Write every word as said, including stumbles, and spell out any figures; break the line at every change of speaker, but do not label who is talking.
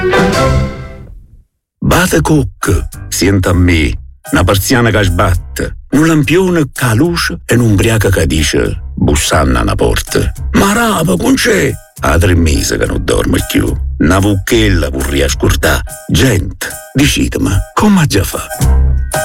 Bate coc, senta a me, una persiana che sbatte, un lampione che ha luce e un'ubriaca che dice bussando alla porta. Ma rapa, con c'è? A tre mesi che non dormo più. Una vucchella vorrei ascoltare. Gente, decidimi, come già fa?